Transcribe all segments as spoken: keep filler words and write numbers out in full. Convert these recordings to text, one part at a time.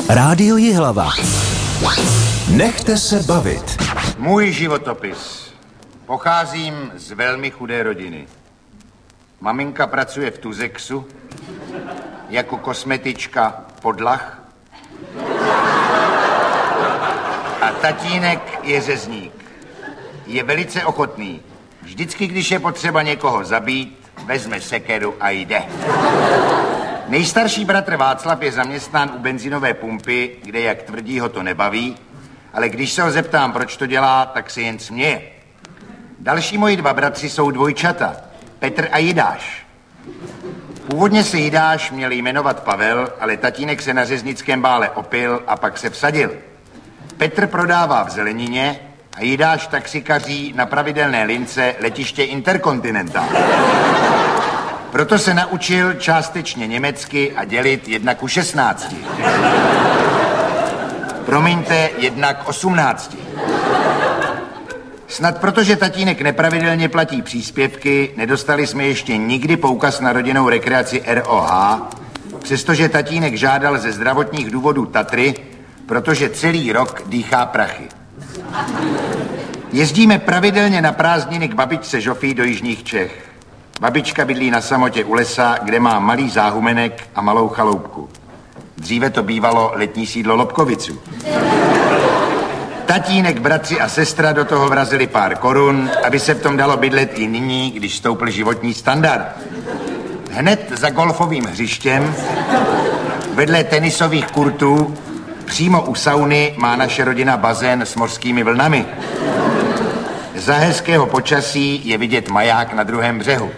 Rádio Jihlava. Nechte se bavit. Můj životopis. Pocházím z velmi chudé rodiny. Maminka pracuje v Tuzexu jako kosmetička podlah a tatínek je řezník. Je velice ochotný. Vždycky, když je potřeba někoho zabít, vezme sekeru a jde. Nejstarší bratr Václav je zaměstnán u benzinové pumpy, kde, jak tvrdí, ho to nebaví, ale když se ho zeptám, proč to dělá, tak se jen směje. Další moji dva bratři jsou dvojčata, Petr a Jidáš. Původně se Jidáš měl jmenovat Pavel, ale tatínek se na řeznickém bále opil a pak se vsadil. Petr prodává v zelenině a Jidáš taxikaří na pravidelné lince letiště Intercontinental. Proto se naučil částečně německy a dělit jedna ku šestnácti. Promiňte, jedna k osmnácti. Snad protože tatínek nepravidelně platí příspěvky, nedostali jsme ještě nikdy poukaz na rodinnou rekreaci R O H, přestože tatínek žádal ze zdravotních důvodů Tatry, protože celý rok dýchá prachy. Jezdíme pravidelně na prázdniny k babičce Žofii do jižních Čech. Babička bydlí na samotě u lesa, kde má malý záhumenek a malou chaloupku. Dříve to bývalo letní sídlo Lobkoviců. Tatínek, bratři a sestra do toho vrazili pár korun, aby se v tom dalo bydlet i nyní, když stoupl životní standard. Hned za golfovým hřištěm, vedle tenisových kurtů, přímo u sauny má naše rodina bazén s mořskými vlnami. Za hezkého počasí je vidět maják na druhém břehu.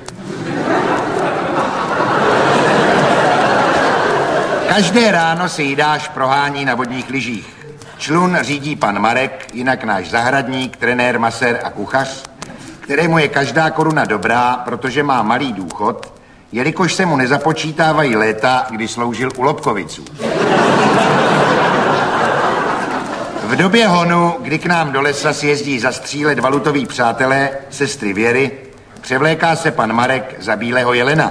Každé ráno se Jidáš prohání na vodních lyžích. Člun řídí pan Marek, jinak náš zahradník, trenér, masér a kuchař, kterému je každá koruna dobrá, protože má malý důchod, jelikož se mu nezapočítávají léta, kdy sloužil u Lobkoviců. V době honu, kdy k nám do lesa sjezdí zastřílet valutoví přátelé, sestry Věry, převléká se pan Marek za bílého jelena.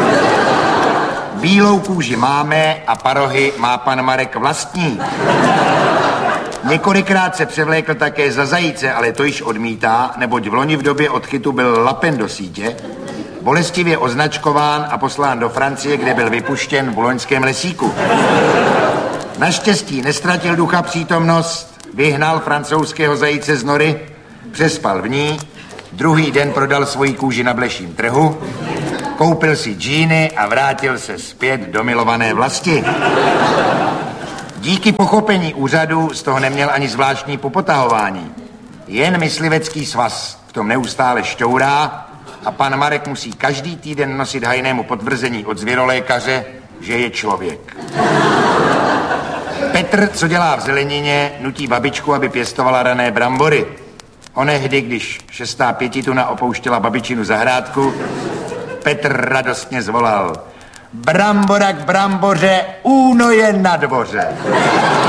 Bílou kůži máme a parohy má pan Marek vlastní. Několikrát se převlékl také za zajíce, ale to již odmítá, neboť v loni v době odchytu byl lapen do sítě, bolestivě označkován a poslán do Francie, kde byl vypuštěn v loňském lesíku. Naštěstí nestratil ducha přítomnost, vyhnal francouzského zajíce z nory, přespal v ní, druhý den prodal svoji kůži na bleším trhu, koupil si džíny a vrátil se zpět do milované vlasti. Díky pochopení úřadu z toho neměl ani zvláštní popotahování. Jen myslivecký svaz v tom neustále šťourá a pan Marek musí každý týden nosit hajnému potvrzení od zvěrolékaře, že je člověk. Petr, co dělá v zelenině, nutí babičku, aby pěstovala rané brambory. Onehdy, když šestá pětituna opouštěla babičinu zahrádku, Petr radostně zvolal: Brambora k bramboře, úno je na dvoře.